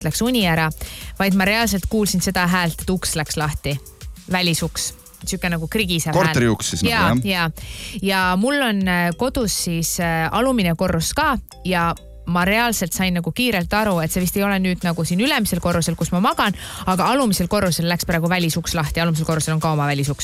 läks uni ära, vaid ma reaalselt kuulsin seda häält, et uks läks lahti. Välisuks. Siuke nagu krigisev hääl. Korteriuks siis nagu, jah? Ja mul on kodus siis alumine korrus ka ja ma reaalselt sain nagu kiirelt aru, et see vist ei ole nüüd nagu siin ülemisel korrusel, kus ma magan, aga alumisel korrusel läks praegu välisuks lahti. Alumisel korrusel on ka oma välisuks.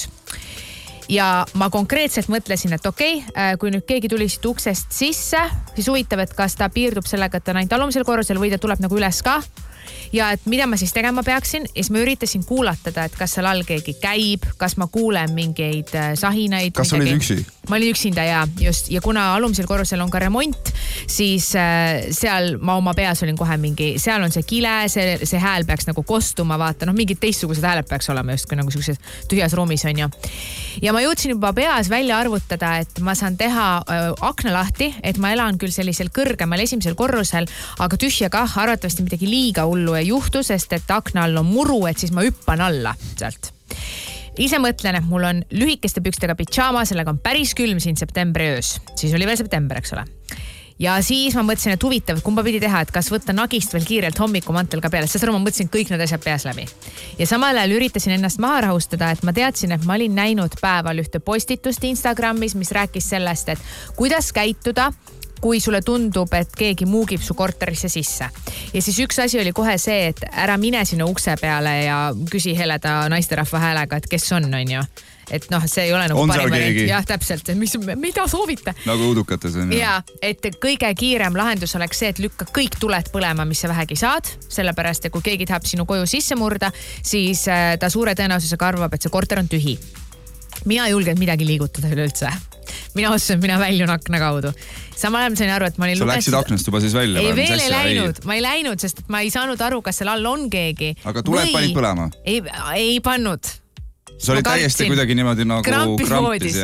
Ja ma konkreetselt mõtlesin, et okei, kui nüüd keegi tuli siit uksest sisse, siis huvitav, et kas ta piirdub sellega, et ta on ainult alumisel korrusel või ta tuleb nagu üles ka. Ja et mida ma siis tegema peaksin, siis ma üritasin kuulatada, et kas seal all keegi käib, kas ma kuulen mingeid sahinaid. Kas olid üksi? Ma olin üksinda ja just. Ja kuna alumisel korrusel on ka remont, siis seal ma oma peas olin kohe mingi, seal on see kile, see hääl peaks nagu kostuma, vaata, mingid teistsugused hääled peaks olema just kui nagu sellises tühjas ruumis on ju. Ja ma jõudsin juba peas välja arvutada, et ma saan teha akna lahti, et ma elan küll sellisel kõrgemal esimesel korrusel, aga tühja kah, arvatavasti midagi liiga hullu ei juhtu, sest et akna all on muru, et siis ma hüppan alla sealt. Ise mõtlen, et mul on lühikeste pükstega pidžaama, sellega on päris külm siin septembri öös. Siis oli veel september, eks ole. Ja siis ma mõtlesin, et huvitav, kumba pidi teha, et kas võtta nagist veel kiirelt hommikumantel ka peale. Sest ma mõtlesin kõik need asjad peas läbi. Ja samal ajal üritasin ennast maha rahustada, et ma teadsin, et ma olin näinud päeval ühte postitust Instagramis, mis rääkis sellest, et kuidas käituda, kui sulle tundub, et keegi muugib su korterisse sisse. Ja siis üks asi oli kohe see, et ära mine sinna ukse peale ja küsi heleda naisterahva häälega, et kes on ju. Et see ei ole nagu parim variant. Jah, täpselt. Mida soovite? Nagu õudukates on. Ja, et kõige kiirem lahendus oleks see, et lükka kõik tuled põlema, mis sa vähegi saad. Sellepärast, et kui keegi tahab sinu koju sisse murda, siis ta suure tõenäosusega arvab, et see korter on tühi. Mina ei julgenud midagi liigutada üleüldse. Mina otsusin, mina väljun akna kaudu. Samal ajal ma sain aru, et ma olin sa läksid aknast juba siis välja? Ei, veel ei läinud. Ma ei läinud, sest ma ei saanud aru, kas seal all on keegi. Aga tuled panid põlema? Ei pannud. See oli täiesti kuidagi niimoodi nagu krampis.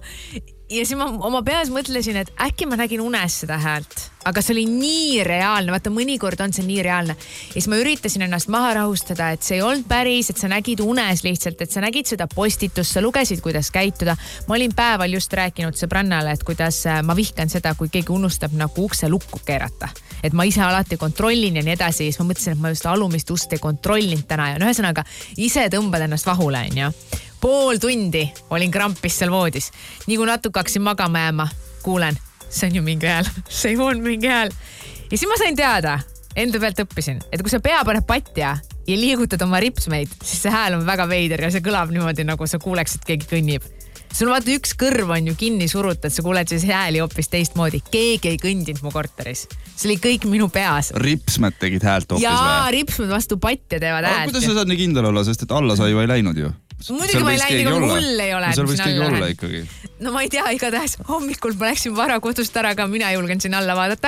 Ja siis ma oma peas mõtlesin, et äkki ma nägin unes seda häält. Aga see oli nii reaalne. Vaata, mõnikord on see nii reaalne. Ja siis ma üritasin ennast maha rahustada, et see ei olnud päris, et sa nägid unes lihtsalt, et sa nägid seda postitust, sa lugesid, kuidas käituda. Ma olin päeval just rääkinud sõbrannale, et kuidas ma vihkan seda, kui keegi unustab nagu ukse lukku keerata. Et ma ise alati kontrollin ja nii edasi. Ja siis ma mõtlesin, et ma just alumist ust ei kontrollinud täna. Ja ühesõnaga, ise tõmbad ennast vahule, on. Pool tundi olin krampis seal voodis. Nii kui natuke hakkasin magama jääma, kuulen, see on ju mingi hääl. See on mingi hääl. Ja siis ma sain teada, enda pealt õppisin, et kui sa pea paned patja ja liigutad oma ripsmeid, siis see hääl on väga veider ja see kõlab niimoodi, nagu sa kuuleks, et keegi kõnnib. Sul vaata üks kõrv on ju kinni surutad, sa kuuled siis hääli hoopis teistmoodi. Keegi ei kõndinud mu korteris. See oli kõik minu peas. Ripsmed tegid häält hoopis või? Jaa, ripsmed vastu patja teevad häält. Kuidas sa saad nii kindel olla, sest et alla sa ju ei läinud ju? Muidugi ma ei läinud, ega hull ei ole. Seal võis keegi olla ikkagi. No ma ei tea, igatahes hommikul ma läksin vara kodust ära, aga mina julgen siin alla vaadata.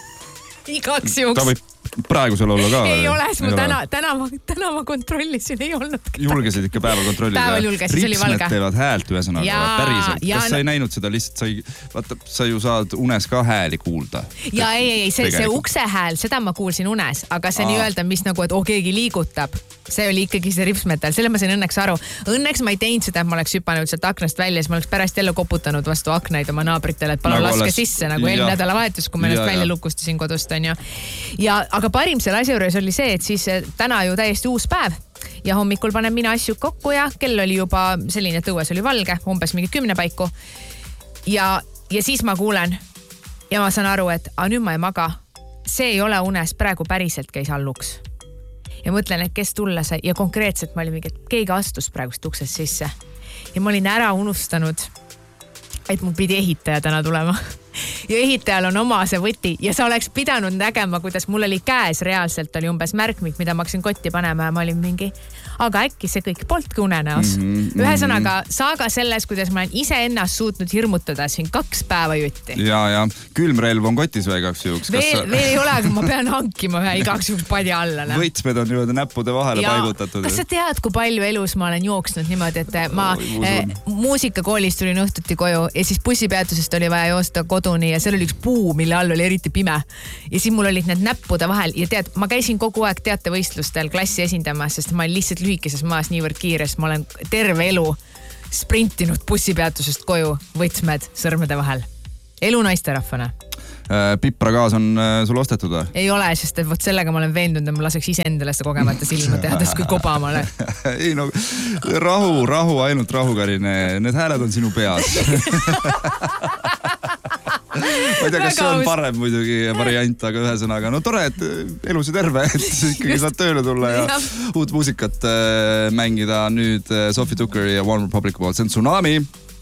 Igaks juhuks. Ta võib praegu seal olla ka? Ei ole, täna ma kontrollisin, ei olnud. Julgesid ikka päeval kontrollida? Päeval julgesid, see oli valge. Ripsmed teevad häält ühesõnaga päriselt. Kas sa ei näinud seda lihtsalt, vaata, sa ju saad unes ka hääli kuulda? Ja ei, see ukse hääl, seda ma kuulsin unes, aga see nii öelda, mis nagu, et keegi liigutab. See oli ikkagi see ripsmetal, selle ma sain õnneks aru. Õnneks ma ei teinud seda, et ma oleks hüpanud sealt aknast välja, siis ma oleks pärast jälle koputanud vastu aknaid oma naabritele, et palun laske sisse, nagu eelmine nädalavahetus, kui ma ennast välja lukustasin kodust, on ju. Aga parim selle asja juures oli see, et siis täna ju täiesti uus päev ja hommikul panen mina asju kokku ja kell oli juba selline, et õues oli valge, umbes mingi 10 paiku. Ja siis ma kuulen ja ma saan aru, et nüüd ma ei maga. See ei ole unes, praegu päriselt käis alluks. Ja mõtlen, et kes tulla sai ja konkreetselt ma olin mingi, et keegi astus praegust uksest sisse. Ja ma olin ära unustanud, et mul pidi ehitaja täna tulema. Ja ehitajal on oma see võti ja sa oleks pidanud nägema, kuidas mul oli käes reaalselt oli umbes märkmik, mida ma hakkasin kotti panema ja ma olin mingi, aga äkki see kõik poltki unenäos. Ühesõnaga, saaga selles, kuidas ma olen ise ennast suutnud hirmutada siin 2 päeva jutti. Ja külmrelv on kotis või igaks juhuks? Veel ei ole, aga ma pean hankima ühe igaks juhuks padja alla. Võitsmed on niimoodi näppude vahele paigutatud. Kas sa tead, kui palju elus ma olen jooksnud niimoodi, et ma muusikakoolist tulin õhtuti koju ja siis bussipeatusest oli vaja joosta koduni ja seal oli üks puu, mille all oli eriti pime. Ja siis mul olid need näppude vahel ja tead, ma käisin kogu aeg teatevõistlustel klassi esindamas, sest ma olin lihtsalt lühikeses maas niivõrd kiires. Ma olen terve elu sprintinud bussipeatusest koju, võtsmed sõrmede vahel. Elu naisterahvana. pipragaas on sul ostetud või? Ei ole, sest et vot sellega ma olen veendunud, et ma laseks iseendale seda kogemata silma teades, kui koba ma olen. Ei no, rahu, ainult rahukarine. Need hääled on sinu peas. Ma ei tea, kas see on parem muidugi variant, aga ühesõnaga, no tore, et elus ja terve, et ikkagi saad tööle tulla ja uut muusikat mängida nüüd Sophie Tucker ja One Republic poolt. See on Tsunami.